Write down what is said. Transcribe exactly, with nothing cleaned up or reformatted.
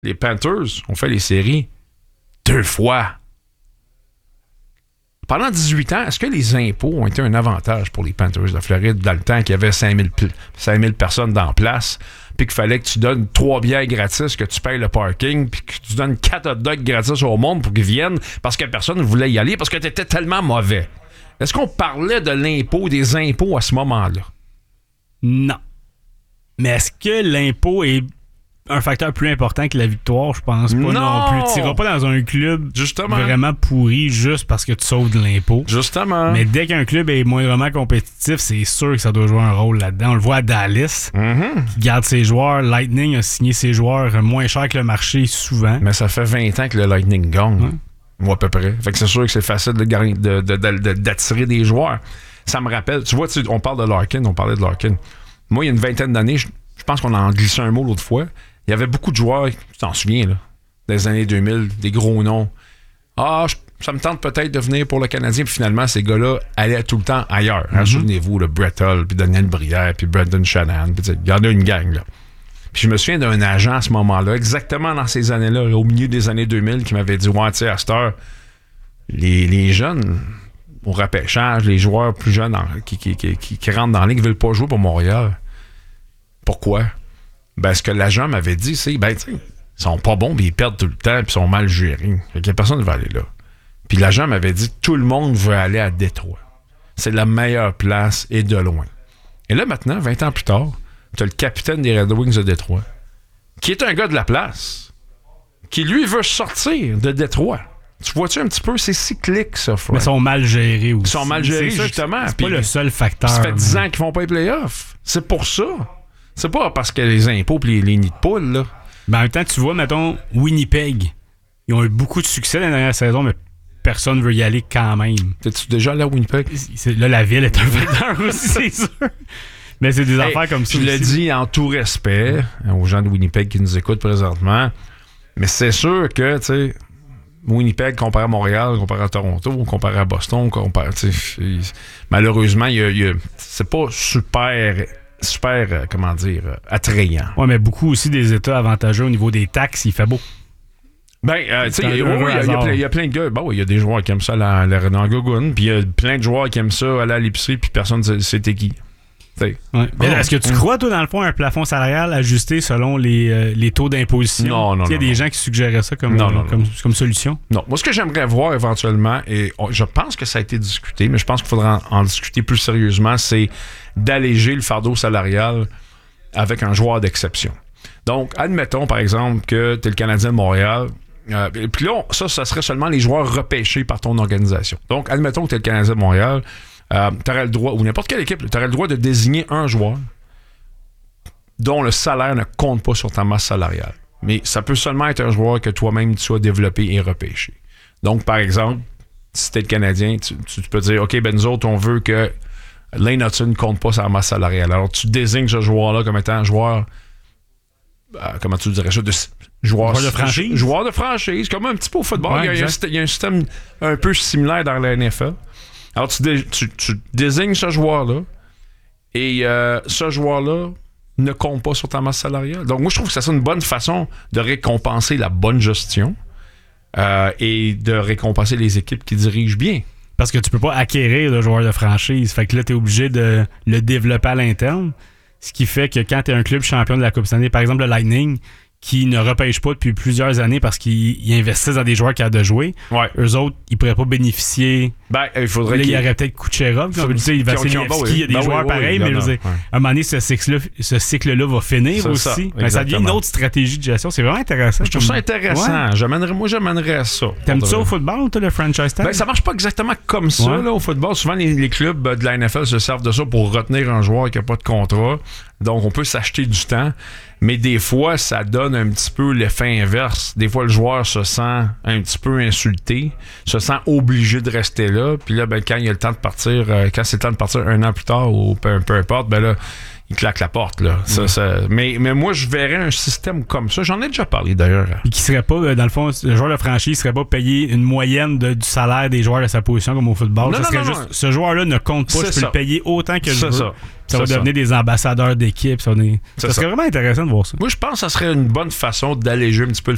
les Panthers ont fait les séries deux fois. Pendant dix-huit ans, est-ce que les impôts ont été un avantage pour les Panthers de Floride dans le temps qu'il y avait cinq mille personnes dans place, puis qu'il fallait que tu donnes trois bières gratis, que tu payes le parking, puis que tu donnes quatre hot dogs gratis au monde pour qu'ils viennent parce que personne ne voulait y aller parce que tu étais tellement mauvais? Est-ce qu'on parlait de l'impôt, des impôts à ce moment-là? Non. Mais est-ce que l'impôt est un facteur plus important que la victoire? Je pense pas non, non plus. Tu n'iras pas dans un club Justement. vraiment pourri juste parce que tu sauves de l'impôt. Justement. Mais dès qu'un club est moindrement compétitif, c'est sûr que ça doit jouer un rôle là-dedans. On le voit à Dallas, mm-hmm. qui garde ses joueurs. Lightning a signé ses joueurs moins cher que le marché souvent. Mais ça fait vingt ans que le Lightning gagne. Ouais. Ou à peu près. Fait que c'est sûr que c'est facile de, de, de, de, de, d'attirer des joueurs. Ça me rappelle, tu vois, tu, on parle de Larkin, on parlait de Larkin. Moi, il y a une vingtaine d'années, je, je pense qu'on en glissé un mot l'autre fois. Il y avait beaucoup de joueurs, tu t'en souviens, là, des années deux mille, des gros noms. Ah, je, ça me tente peut-être de venir pour le Canadien. Puis finalement, ces gars-là allaient tout le temps ailleurs. Hein, mm-hmm. Souvenez-vous, le Brett Hull, puis Daniel Brière, puis Brendan Shanahan. Il y en a une gang, là. Puis je me souviens d'un agent à ce moment-là, exactement dans ces années-là, là, au milieu des années deux mille, qui m'avait dit, ouais, tu sais, à cette heure, les, les jeunes, au repêchage, les joueurs plus jeunes en, qui, qui, qui, qui, qui rentrent dans la ligue ne veulent pas jouer pour Montréal. Pourquoi? Ben, ce que l'agent m'avait dit, c'est, ben, tu sais, ils sont pas bons, puis ils perdent tout le temps, puis ils sont mal gérés. Fait que personne ne veut aller là. Puis l'agent m'avait dit, tout le monde veut aller à Détroit. C'est la meilleure place, et de loin. Et là, maintenant, vingt ans plus tard, t'as le capitaine des Red Wings de Détroit, qui est un gars de la place, qui, lui, veut sortir de Détroit. Tu vois-tu un petit peu? C'est cyclique, ça, Fred. Mais ils sont mal gérés aussi. Ils sont mal gérés, c'est justement. C'est pas le seul facteur. Ça fait dix ans qu'ils font pas les playoffs. C'est pour ça. C'est pas parce que les impôts et les, les nids de poules, là. Ben, en même temps, tu vois, mettons, Winnipeg. Ils ont eu beaucoup de succès dans la dernière saison, mais personne ne veut y aller quand même. T'es-tu déjà allé à Winnipeg? C'est, là, la ville est un facteur aussi, c'est sûr. Mais c'est des hey, affaires comme ça. Je le dis en tout respect aux gens de Winnipeg qui nous écoutent présentement. Mais c'est sûr que, tu sais, Winnipeg comparé à Montréal, comparé à Toronto, comparé à Boston, comparé, malheureusement, y a, y a, c'est pas super, super, euh, comment dire, attrayant. Oui, mais beaucoup aussi des États avantageux au niveau des taxes, il fait beau. Ben, euh, tu sais, il y, y a plein de gars. Bon, il y a des joueurs qui aiment ça à la Gogun, puis il y a plein de joueurs qui aiment ça aller à l'épicerie, puis personne ne sait c'était qui. Ouais. Mais oh, est-ce que tu crois, toi, dans le fond, un plafond salarial ajusté selon les, euh, les taux d'imposition? Non, non, non. Il y a des non. gens qui suggéraient ça comme, non, euh, non, comme, non. comme solution? Non. Moi, ce que j'aimerais voir éventuellement, et je pense que ça a été discuté, mais je pense qu'il faudra en, en discuter plus sérieusement, c'est d'alléger le fardeau salarial avec un joueur d'exception. Donc, admettons, par exemple, que tu es le Canadien de Montréal. Euh, puis là, ça, ça serait seulement les joueurs repêchés par ton organisation. Donc, admettons que tu es le Canadien de Montréal. Euh, tu aurais le droit, ou n'importe quelle équipe, tu aurais le droit de désigner un joueur dont le salaire ne compte pas sur ta masse salariale. Mais ça peut seulement être un joueur que toi-même tu as développé et repêché. Donc, par exemple, si tu es le Canadien, tu, tu, tu peux dire, OK, ben nous autres, on veut que Lane Hutton ne compte pas sur la masse salariale. Alors, tu désignes ce joueur-là comme étant un joueur, euh, comment tu dirais ça, de joueur, joueur de franchise. Joueur de franchise, comme un petit peu au football. Ouais, il, y a, il y a un système un peu similaire dans la N F L. Alors, tu, dé, tu, tu désignes ce joueur-là et euh, ce joueur-là ne compte pas sur ta masse salariale. Donc, moi, je trouve que ça c'est une bonne façon de récompenser la bonne gestion euh, et de récompenser les équipes qui dirigent bien. Parce que tu peux pas acquérir de joueur de franchise. Fait que là, tu es obligé de le développer à l'interne. Ce qui fait que quand tu es un club champion de la Coupe Stanley, par exemple le Lightning, qui ne repêche pas depuis plusieurs années parce qu'ils investissent dans des joueurs qui ont de jouer. Ouais. Eux autres, ils pourraient pas bénéficier. Ben, il faudrait là, qu'il il y aurait peut-être Kucherov, comme tu sais, il va il y a des ben joueurs oui, pareils, oui, mais je veux dire, ouais. à un moment donné, ce cycle-là, ce cycle-là va finir ça, aussi. Ça, mais ça devient une autre stratégie de gestion. C'est vraiment intéressant. Je trouve ça intéressant. Ouais. J'amènerais, moi, j'amènerais à ça. T'aimes-tu ça au football, toi, le franchise tag? Ben, ça marche pas exactement comme ça, ouais. là, au football. Souvent, les, les clubs de la N F L se servent de ça pour retenir un joueur qui n'a pas de contrat. Donc, on peut s'acheter du temps. Mais des fois, ça donne un petit peu l'effet inverse. Des fois, le joueur se sent un petit peu insulté, se sent obligé de rester là. Puis là, ben, quand il y a le temps de partir, euh, quand c'est le temps de partir un an plus tard ou peu, peu importe, ben là, il claque la porte. Là. Ça, mmh. ça, mais, mais moi, je verrais un système comme ça. J'en ai déjà parlé d'ailleurs. Puis qui serait pas, dans le fond, le joueur de franchise serait pas payé une moyenne de, du salaire des joueurs de sa position comme au football. Non, ça serait non, juste, non. ce joueur-là ne compte pas, c'est je peux ça. le payer autant que je c'est veux. Ça. Ça va ça, devenir ça. des ambassadeurs d'équipe. Ça, est... ça serait ça. vraiment intéressant de voir ça. Moi, je pense que ça serait une bonne façon d'alléger un petit peu le,